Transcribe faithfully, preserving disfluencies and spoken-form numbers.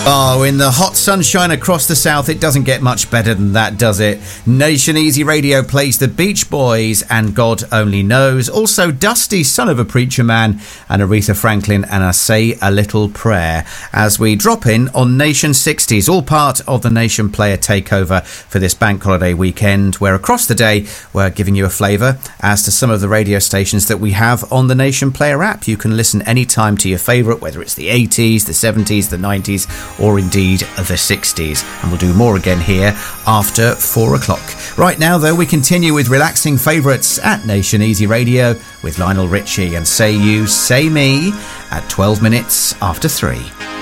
Oh, in the hot sunshine across the south, it doesn't get much better than that, does it? Nation Easy Radio plays the Beach Boys and God Only Knows. Also, Dusty, Son of a Preacher Man, and Aretha Franklin and I Say a Little Prayer, as we drop in on Nation sixties, all part of the Nation Player takeover for this bank holiday weekend, where across the day we're giving you a flavour as to some of the radio stations that we have on the Nation Player app. You can listen anytime to your favourite, whether it's the eighties, the seventies, the nineties, or indeed the sixties. And we'll do more again here after four o'clock. Right now, though, we continue with relaxing favourites at Nation Easy Radio with Lionel Richie and Say You, Say Me at twelve minutes after three.